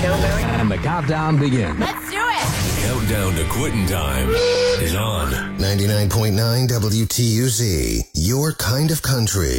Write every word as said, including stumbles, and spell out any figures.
Pillsbury. And the countdown begins. Let's do it! Countdown to quitting time is on. ninety-nine point nine W T U Z, your kind of country.